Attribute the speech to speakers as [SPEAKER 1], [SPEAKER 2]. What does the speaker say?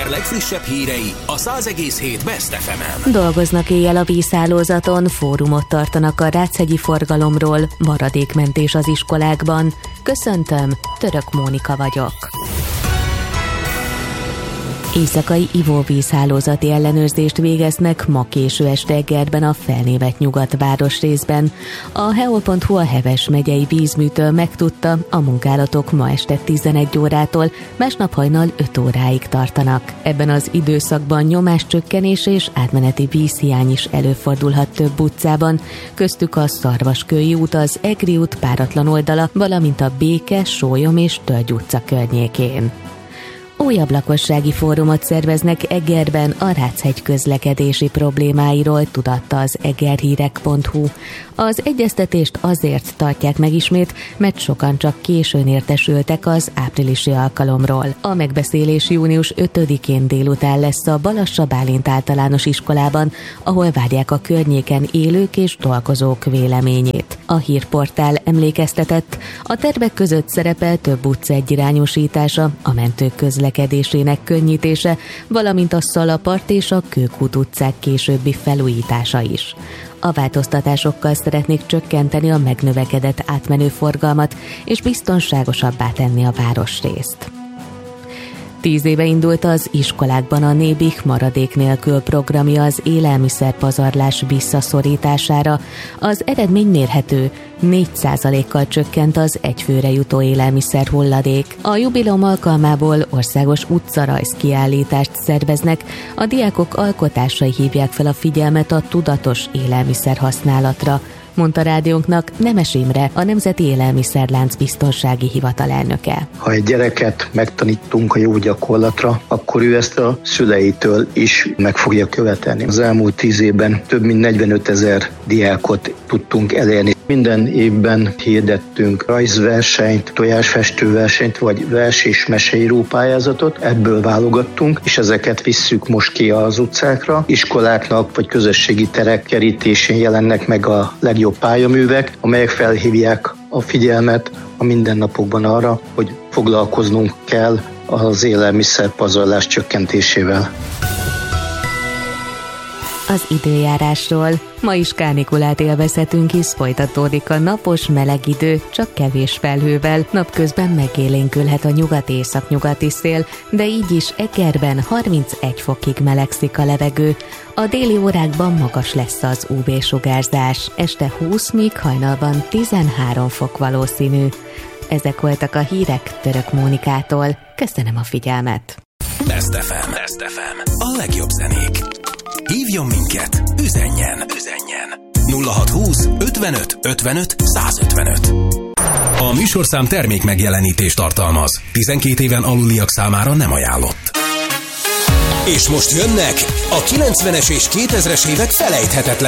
[SPEAKER 1] Eger legfrissebb hírei a 100,7 Best FM-en.
[SPEAKER 2] Dolgoznak éjjel a vízhálózaton, fórumot tartanak a ráchegyi forgalomról, maradékmentés az iskolákban. Köszöntöm, Török Mónika vagyok. Éjszakai ivóvízhálózati ellenőrzést végeznek ma késő este Egerben a felnévett nyugatváros részben. A heol.hu a Heves megyei vízműtől megtudta, a munkálatok ma este 11 órától, másnap hajnal 5 óráig tartanak. Ebben az időszakban nyomáscsökkenés és átmeneti vízhiány is előfordulhat több utcában, köztük a Szarvaskői út, az Egri út páratlan oldala, valamint a Béke, Sólyom és Tölgy utca környékén. Újabb lakossági fórumot szerveznek Egerben a Ráchegy közlekedési problémáiról, tudatta az egerhírek.hu. Az egyeztetést azért tartják meg ismét, mert sokan csak későn értesültek az áprilisi alkalomról. A megbeszélés június 5-én délután lesz a Balassa Bálint általános iskolában, ahol várják a környéken élők és dolgozók véleményét. A hírportál emlékeztetett, a tervek között szerepel több utca egyirányosítása, a mentők közlekedésének könnyítése, valamint a Szalapart és a Kőkút utcák későbbi felújítása is. A változtatásokkal szeretnék csökkenteni a megnövekedett átmenő forgalmat és biztonságosabbá tenni a városrészt. 10 éve indult az iskolákban a Nébik maradék nélkül programja az élelmiszerpazarlás visszaszorítására. Az eredmény mérhető, 4%-kal csökkent az egyfőre jutó élelmiszer hulladék. A jubileum alkalmából országos utcarajz kiállítást szerveznek, a diákok alkotásai hívják fel a figyelmet a tudatos élelmiszer használatra, mondta rádiónknak Nemes Imre, a Nemzeti Élelmiszerlánc Biztonsági Hivatal elnöke.
[SPEAKER 3] Ha egy gyereket megtanítunk a jó gyakorlatra, akkor ő ezt a szüleitől is meg fogja követelni. Az elmúlt 10 évben több mint 45 000 diákot tudtunk elérni. Minden évben hirdettünk rajzversenyt, tojásfestőversenyt, vagy vers- és meseíró pályázatot. Ebből válogattunk, és ezeket visszük most ki az utcákra. Iskoláknak vagy közösségi terek kerítésén jelennek meg a legjobb pályaművek, amelyek felhívják a figyelmet a mindennapokban arra, hogy foglalkoznunk kell az élelmiszerpazarlás csökkentésével.
[SPEAKER 2] Az időjárásról. Ma is kánikulát élvezhetünk, hisz folytatódik a napos meleg idő, csak kevés felhővel. Napközben megélénkülhet a nyugat-északnyugati szél, de így is Egerben 31 fokig melegszik a levegő. A déli órákban magas lesz az UV-sugárzás. Este 20, míg hajnalban 13 fok valószínű. Ezek voltak a hírek Török Mónikától. Köszönöm a figyelmet!
[SPEAKER 1] Best FM. Best FM. A legjobb zenék. Hívjon minket, üzenjen 0620 55 55 155. A műsorszám termék megjelenítést tartalmaz. 12 éven aluliak számára nem ajánlott. És most jönnek a 90-es és 2000-es évek felejthetetlen